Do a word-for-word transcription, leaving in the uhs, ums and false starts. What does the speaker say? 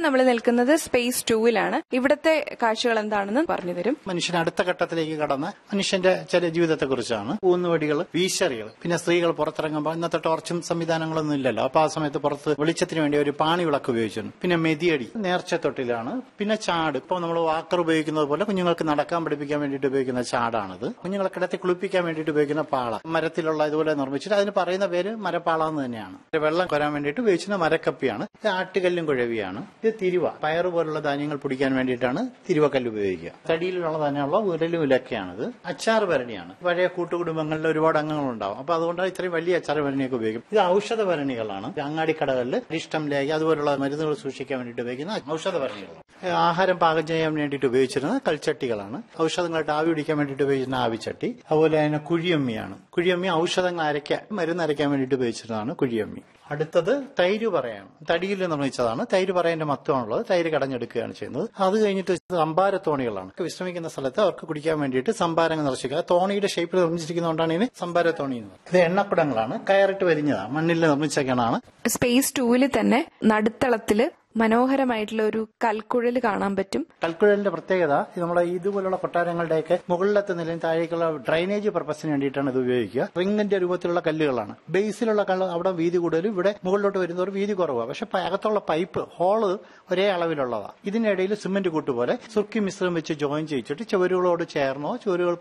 നമ്മൾ നിൽക്കുന്നത് സ്പേസ് ടൂവിലാണ്. ഇവിടുത്തെ കാഴ്ചകൾ എന്താണെന്ന് പറഞ്ഞു തരും. മനുഷ്യൻ അടുത്ത ഘട്ടത്തിലേക്ക് കടന്ന മനുഷ്യന്റെ ചില ജീവിതത്തെ കുറിച്ചാണ്. ഊന്നുവടികൾ, വീശറികൾ, പിന്നെ സ്ത്രീകൾ പുറത്തിറങ്ങുമ്പോൾ ഇന്നത്തെ ടോർച്ചും സംവിധാനങ്ങളൊന്നും ഇല്ലല്ലോ. അപ്പൊ ആ സമയത്ത് പുറത്ത് വെളിച്ചത്തിന് വേണ്ടി ഒരു പാണി വിളക്ക് ഉപയോഗിച്ചിരുന്നു. പിന്നെ മെതിയടി, നേർച്ചത്തൊട്ടിലാണ്. പിന്നെ ചാട്, ഇപ്പൊ നമ്മൾ വാക്കർ ഉപയോഗിക്കുന്നത് പോലെ കുഞ്ഞുങ്ങൾക്ക് നടക്കാൻ പഠിപ്പിക്കാൻ വേണ്ടിയിട്ട് ഉപയോഗിക്കുന്ന ചാടാണിത്. കുഞ്ഞുങ്ങളെ കിടത്തി കുളിപ്പിക്കാൻ വേണ്ടിയിട്ട് ഉപയോഗിക്കുന്ന പാള, മരത്തിലുള്ള ഇതുപോലെ നിർമ്മിച്ചിട്ട് അതിന് പറയുന്ന പേര് മരപ്പാള എന്ന് തന്നെയാണ്. വെള്ളം കൊരാൻ വേണ്ടിയിട്ട് ഉപയോഗിക്കുന്ന മരക്കപ്പിയാണ്. ഇത് ആട്ടുകല്ലും കുഴവിയാണ്. ഇത് തിരുവ, പയറ് പോലുള്ള ധാന്യങ്ങൾ പൊടിക്കാൻ വേണ്ടിയിട്ടാണ് തിരുവക്കല്ല് ഉപയോഗിക്കുക. തടിയിലുള്ള തന്നെയുള്ള ഉരലും ഉലക്കയാണിത്. അച്ചാർ ഭരണിയാണ്. പഴയ കൂട്ടുകുടുംബങ്ങളിൽ ഒരുപാട് അംഗങ്ങളുണ്ടാവും. അപ്പൊ അതുകൊണ്ട് ഇത്രയും വലിയ അച്ചാർ ഭരണിയൊക്കെ ഉപയോഗിക്കും. ഇത് ഔഷധ ഭരണികളാണ്. അങ്ങാടിക്കടകളിൽ ഇഷ്ടം ലേഖ അതുപോലുള്ള മരുന്നുകൾ സൂക്ഷിക്കാൻ വേണ്ടിയിട്ട് ഉപയോഗിക്കുന്ന ഔഷധ ഭരണികളാണ്. ആഹാരം പാകം ചെയ്യാൻ വേണ്ടിയിട്ട് ഉപയോഗിച്ചിരുന്നത് കൽച്ചട്ടികളാണ്. ഔഷധങ്ങളായിട്ട് ആവി പിടിക്കാൻ വേണ്ടിയിട്ട് ഉപയോഗിച്ചിരുന്ന ആവിച്ചട്ടി. അതുപോലെ തന്നെ കുഴിയമ്മിയാണ്. കുഴിയമ്മി ഔഷധങ്ങൾ അരയ്ക്കാൻ, മരുന്ന് അരയ്ക്കാൻ വേണ്ടിയിട്ട് ഉപയോഗിച്ചിരുന്നതാണ് കുഴിയമ്മി. അടുത്തത് തൈര് പറയാണ്. തടിയിൽ നിർമ്മിച്ചതാണ്. തൈര് പറയന്റെ മത്വമാണുള്ളത്. തൈര് കടഞ്ഞെടുക്കുകയാണ് ചെയ്യുന്നത്. അത് കഴിഞ്ഞിട്ട് സംഭാര തോണികളാണ്. വിശ്രമിക്കുന്ന സ്ഥലത്ത് അവർക്ക് കുടിക്കാൻ വേണ്ടിയിട്ട് സംഭാരങ്ങൾ നിറച്ചിരിക്കുക. തോണിയുടെ ഷേപ്പിൽ നിർമ്മിച്ചിരിക്കുന്നതുകൊണ്ടാണ് ഇതിന് സംഭാര തോണി എന്ന് പറയുന്നത്. ഇത് എണ്ണക്കുടങ്ങളാണ്. കയറിട്ട് വരിഞ്ഞതാണ്. മണ്ണിൽ നിർമ്മിച്ച കിണാണ്. സ്പേസ് ടൂവിൽ തന്നെ നടുത്തളത്തില് മനോഹരമായിട്ടുള്ള ഒരു കൽക്കുഴൽ കാണാൻ പറ്റും. കൽക്കുഴലിന്റെ പ്രത്യേകത നമ്മുടെ ഇതുപോലുള്ള കൊട്ടാരങ്ങളുടെയൊക്കെ മുകളിലത്തെ നിലയും താഴേക്കുള്ള ഡ്രൈനേജ് പർപ്പസിന് വേണ്ടിയിട്ടാണ് ഇത് ഉപയോഗിക്കുക. റിങ്ങിന്റെ രൂപത്തിലുള്ള കല്ലുകളാണ്. ബേസിലുള്ള കല്ല് അവിടെ വീതി കൂടുതലും, ഇവിടെ മുകളിലോട്ട് വരുന്നവർ വീതി കുറവാണ്. പക്ഷെ അകത്തുള്ള പൈപ്പ് ഹോള് ഒരേ അളവിലുള്ളതാണ്. ഇതിനിടയിൽ സിമന്റ് കൂട്ടുപോലെ സുർക്കി മിശ്രം വെച്ച് ജോയിൻ ചെയ്യിച്ചിട്ട് ചുവരുകളോട് ചേർന്നോ ചുവരുകൾ